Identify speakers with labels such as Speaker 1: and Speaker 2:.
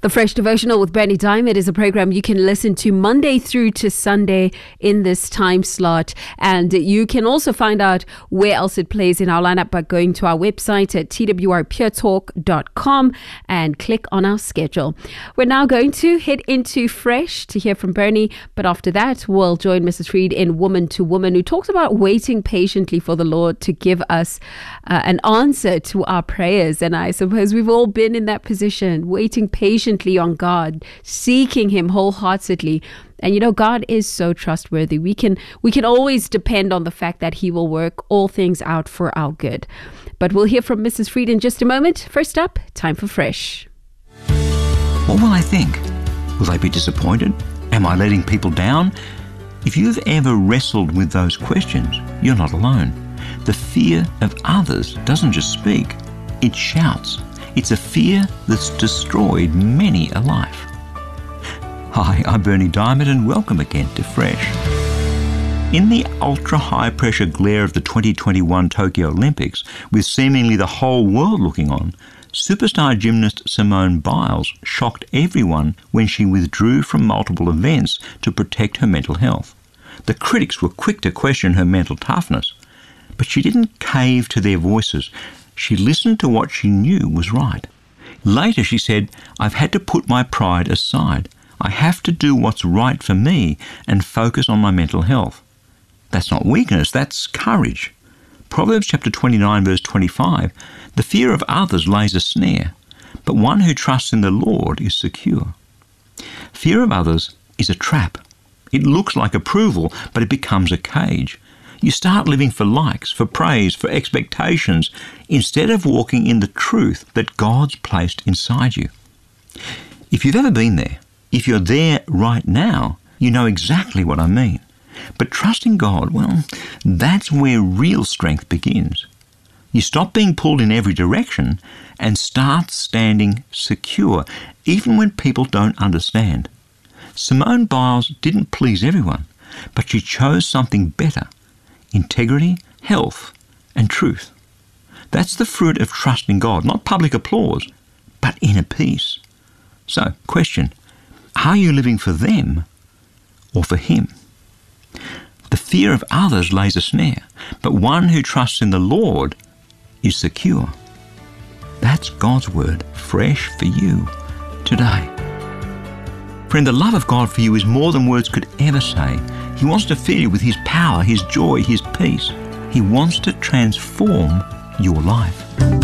Speaker 1: The Fresh Devotional with Bernie Diamond is a program you can listen to Monday through to Sunday in this time slot. And you can also find out where else it plays in our lineup by going to our website at twrpuretalk.com and click on our schedule. We're now going to head into Fresh to hear from Bernie. But after that, we'll join Mrs. Freed in Woman to Woman, who talks about waiting patiently for the Lord to give us an answer to our prayers. And I suppose we've all been in that position, waiting patiently on God, seeking Him wholeheartedly. And you know, God is so trustworthy. We can always depend on the fact that He will work all things out for our good. But we'll hear from Mrs. Freed in just a moment. First up, time for Fresh.
Speaker 2: What will they think? Will they be disappointed? Am I letting people down? If you've ever wrestled with those questions, you're not alone. The fear of others doesn't just speak, it shouts. It's a fear that's destroyed many a life. Hi, I'm Bernie Diamond and welcome again to Fresh. In the ultra-high pressure glare of the 2021 Tokyo Olympics, with seemingly the whole world looking on, superstar gymnast Simone Biles shocked everyone when she withdrew from multiple events to protect her mental health. The critics were quick to question her mental toughness, but she didn't cave to their voices. She listened to what she knew was right. Later she said, "I've had to put my pride aside. I have to do what's right for me and focus on my mental health." That's not weakness, that's courage. Proverbs chapter 29 verse 25, "The fear of others lays a snare, but one who trusts in the Lord is secure." Fear of others is a trap. It looks like approval, but it becomes a cage. You start living for likes, for praise, for expectations, instead of walking in the truth that God's placed inside you. If you've ever been there, if you're there right now, you know exactly what I mean. But trusting God, well, that's where real strength begins. You stop being pulled in every direction and start standing secure, even when people don't understand. Simone Biles didn't please everyone, but she chose something better: integrity, health, and truth. That's the fruit of trusting God, not public applause, but inner peace. So, question, are you living for them or for Him? The fear of others lays a snare, but one who trusts in the Lord is secure. That's God's word, fresh for you today. Friend, the love of God for you is more than words could ever say. He wants to fill you with His power, His joy, His peace. He wants to transform your life.